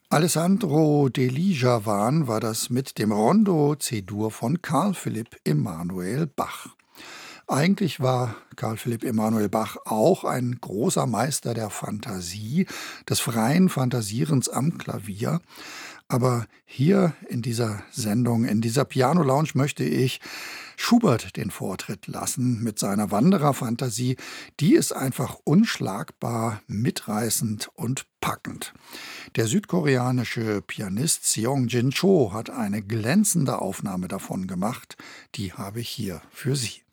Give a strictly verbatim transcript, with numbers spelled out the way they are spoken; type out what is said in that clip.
Alessandro de Lijavan war das mit dem Rondo C-Dur von Carl Philipp Emanuel Bach. Eigentlich war Carl Philipp Emanuel Bach auch ein großer Meister der Fantasie, des freien Fantasierens am Klavier. Aber hier in dieser Sendung, in dieser Piano Lounge möchte ich Schubert den Vortritt lassen mit seiner Wandererfantasie. Die ist einfach unschlagbar, mitreißend und packend. Der südkoreanische Pianist Seong-Jin Cho hat eine glänzende Aufnahme davon gemacht. Die habe ich hier für Sie.